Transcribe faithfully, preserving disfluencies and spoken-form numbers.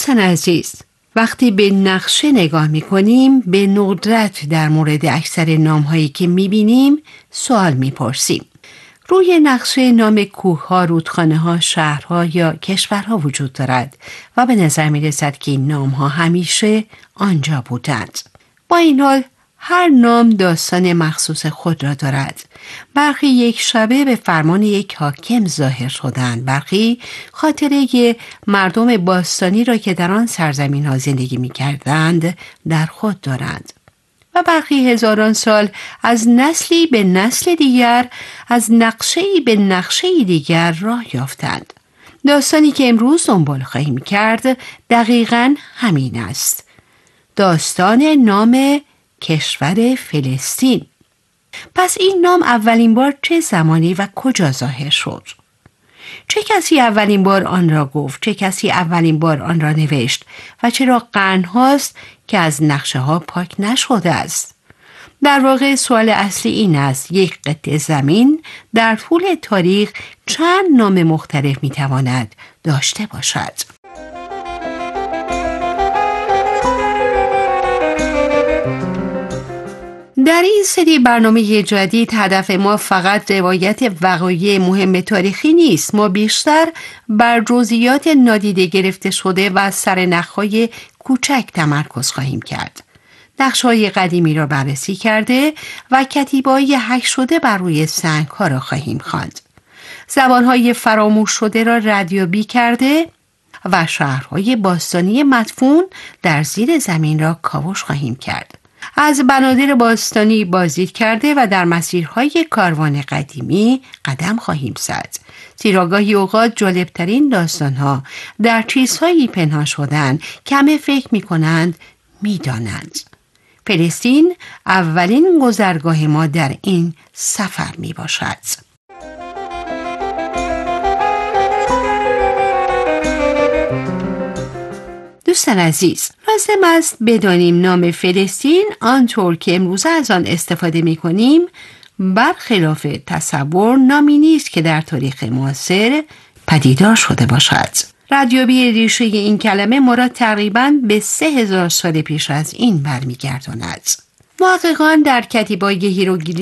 دوستان عزیز، وقتی به نقشه نگاه می‌کنیم به ندرت در مورد اکثر نام‌هایی که می‌بینیم سوال می‌پرسیم. روی نقشه نام کوه‌ها، رودخانه‌ها، شهرها یا کشورها وجود دارد و به نظر می‌رسد که این نام‌ها همیشه آنجا بودند. با این حال هر نام داستان مخصوص خود را دارد. برخی یک شبه به فرمان یک حاکم ظاهر شدند، برخی خاطره مردم باستانی را که در آن سرزمین ها زندگی می کردند در خود دارند و برخی هزاران سال از نسلی به نسل دیگر، از نقشه‌ای به نقشه‌ای دیگر راه یافتند. داستانی که امروز دنبال خواهیم کرد دقیقاً همین است. داستان نام کشور فلسطین. پس این نام اولین بار چه زمانی و کجا ظاهر شد؟ چه کسی اولین بار آن را گفت؟ چه کسی اولین بار آن را نوشت؟ و چرا قرن‌هاست که از نقشه ها پاک نشده است؟ در واقع سوال اصلی این است: یک قطعه زمین در طول تاریخ چند نام مختلف میتواند داشته باشد؟ در این سری برنامه جدید هدف ما فقط روایت وقایع مهم تاریخی نیست. ما بیشتر بر جزئیات نادیده گرفته شده و سرنخ‌های کوچک تمرکز خواهیم کرد. نقش‌های قدیمی را بررسی کرده و کتیبه‌های حک شده بر روی سنگ‌ها را خواهیم خواند. زبان‌های فراموش شده را ردیابی کرده و شهرهای باستانی مدفون در زیر زمین را کاوش خواهیم کرد. از بنادر باستانی بازدید کرده و در مسیرهای کاروان قدیمی قدم خواهیم زد. زیرا گاهی اوقات جالبترین داستانها در چیزهایی پنهان شدن که همه فکر می کنند می دانند. فلسطین اولین گذرگاه ما در این سفر می باشد. دوستان عزیز، لازم است بدانیم نام فلسطین آنطور که امروز از آن استفاده می کنیم برخلاف تصور نامی نیست که در تاریخ معاصر پدیدار شده باشد. ردیابی ریشه این کلمه ما را تقریباً به سه هزار سال پیش از این برمیگرداند. محققان در کتیبه‌های هیروگلیف